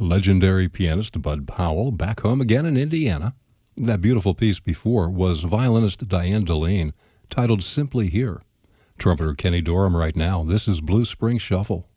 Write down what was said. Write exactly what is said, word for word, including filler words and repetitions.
Legendary pianist Bud Powell back home again in Indiana. That beautiful piece before was violinist Diane Delane, titled Simply Here. Trumpeter Kenny Dorham right now. This is Blue Spring Shuffle.